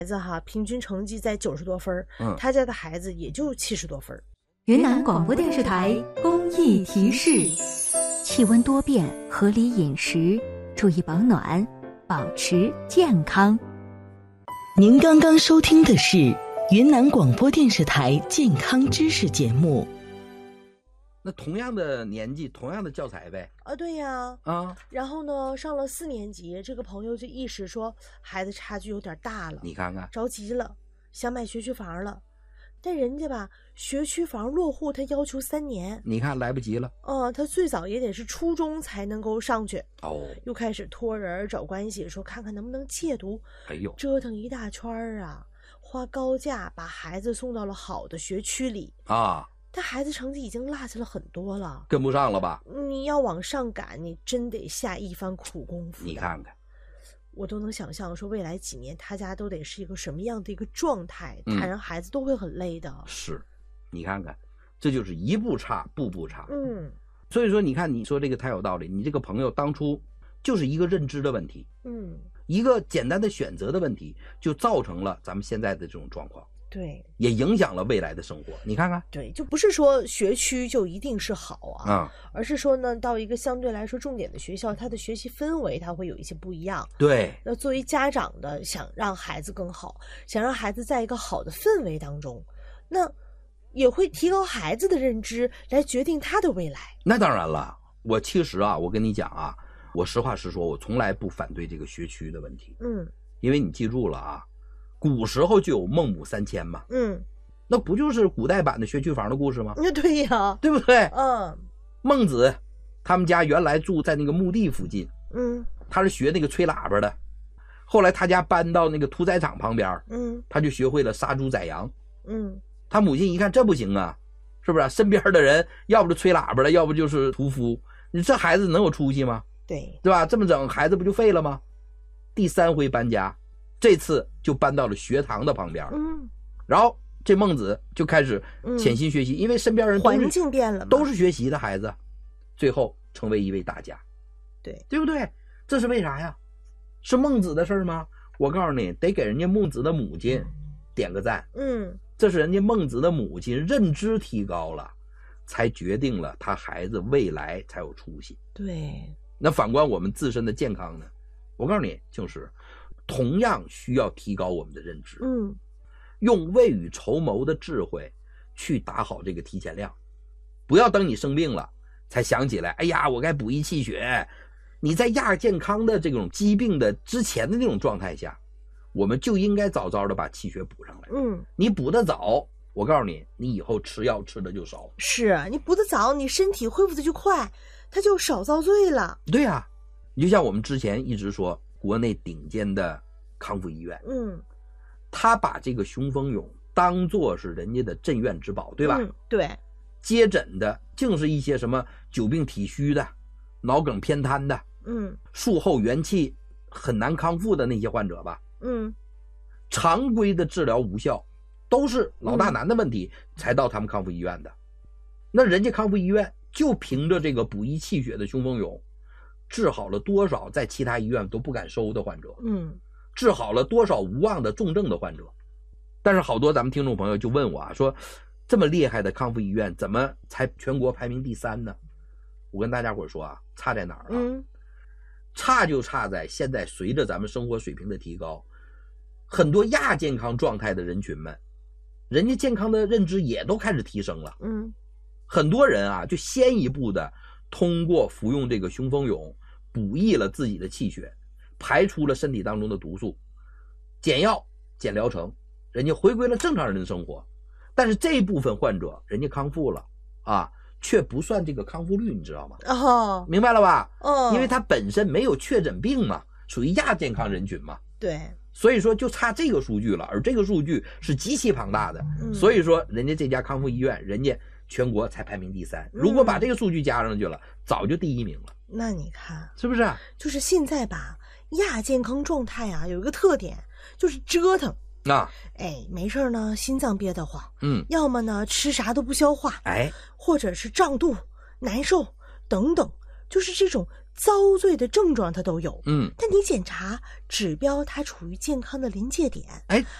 孩子哈，平均成绩在90多分，他家的孩子也就70多分。 云南广播电视台公益提示：气温多变，合理饮食，注意保暖，保持健康。 您刚刚收听的是云南广播电视台健康知识节目。 那同样的年纪，同样的教材呗。 对呀。然后呢，上了4年级，这个朋友就意识说孩子差距有点大了， 你看看， 着急了，想买学区房了。但人家吧，学区房落户他要求3年， 你看来不及了。 他最早也得是初中才能够上去。又开始托人找关系，说看看能不能借读。折腾一大圈啊，花高价把孩子送到了好的学区里啊。但孩子成绩已经落下了很多了， 跟不上了吧？ 你要往上赶，你真得下一番苦功夫。 你看看， 我都能想象说未来几年他家都得是一个什么样的一个状态，他让孩子都会很累的。 是，你看看，这就是一步差步步差。所以说你看，你说这个太有道理。你这个朋友当初就是一个认知的问题，一个简单的选择的问题，就造成了咱们现在的这种状况。 对， 也影响了未来的生活。你看看， 对，就不是说学区就一定是好啊，而是说呢，到一个相对来说重点的学校，它的学习氛围它会有一些不一样。 对， 那作为家长的，想让孩子更好，想让孩子在一个好的氛围当中，那也会提高孩子的认知，来决定他的未来。 那当然了，我其实啊，我跟你讲啊，我实话实说，我从来不反对这个学区的问题。因为你记住了啊。古时候就有孟母3迁嘛，那不就是古代版的学区房的故事吗？ 对呀， 对不对？孟子他们家原来住在那个墓地附近，他是学那个吹喇叭的，后来他家搬到那个屠宰场旁边，他就学会了杀猪宰羊，他母亲一看这不行啊，是不是？身边的人要不就吹喇叭的，要不就是屠夫，你这孩子能有出息吗？对吧？这么整孩子不就废了吗？第3回搬家。这次就搬到了学堂的旁边，然后这孟子就开始潜心学习，因为身边人环境变了嘛， 都是学习的孩子，最后成为一位大家，对不对？这是为啥呀？是孟子的事吗？我告诉你，得给人家孟子的母亲点个赞，这是人家孟子的母亲认知提高了，才决定了他孩子未来才有出息。 对， 那反观我们自身的健康呢？我告诉你，就是同样需要提高我们的认知，用未雨绸缪的智慧去打好这个提前量，不要等你生病了才想起来，哎呀，我该补益气血。你在亚健康的这种疾病的之前的那种状态下，我们就应该早早的把气血补上来。你补得早，我告诉你，你以后吃药吃的就少。 是你补得早，你身体恢复的就快，它就少遭罪了。 对啊，你就像我们之前一直说。国内顶尖的康复医院，他把这个雄风勇当作是人家的镇院之宝，对吧？ 对， 接诊的竟是一些什么久病体虚的、脑梗偏瘫的，术后元气很难康复的那些患者吧，常规的治疗无效，都是老大难的问题才到他们康复医院的。那人家康复医院就凭着这个补益气血的雄风勇。治好了多少在其他医院都不敢收的患者，治好了多少无望的重症的患者。但是好多咱们听众朋友就问我啊，说这么厉害的康复医院怎么才全国排名第3呢？我跟大家伙说啊，差在哪儿啊？差就差在现在随着咱们生活水平的提高，很多亚健康状态的人群们，人家健康的认知也都开始提升了。很多人啊就先一步的通过服用这个雄风勇补益了自己的气血，排出了身体当中的毒素，减药减疗程，人家回归了正常人的生活。但是这一部分患者人家康复了啊，却不算这个康复率，你知道吗？明白了吧？因为他本身没有确诊病嘛，属于亚健康人群嘛。 对， 所以说就差这个数据了，而这个数据是极其庞大的。所以说人家这家康复医院，人家全国才排名第3，如果把这个数据加上去了，早就第1名了。 那你看是不是？ 就是现在吧，亚健康状态啊，有一个特点，就是折腾啊。 没事呢，心脏憋得慌，要么呢吃啥都不消化，或者是胀肚、难受等等，就是这种遭罪的症状他都有，但你检查指标它处于健康的临界点，